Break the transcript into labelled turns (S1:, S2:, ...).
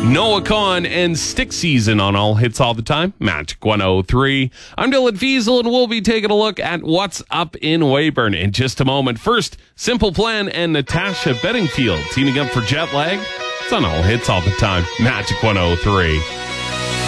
S1: Noah Kahan and Stick Season on All Hits All the Time, Magic 103. I'm Dylan Fiesel, and we'll be taking a look at what's up in Weyburn in just a moment. First, Simple Plan and Natasha Bedingfield teaming up for Jet Lag. It's on All Hits All the Time, Magic 103.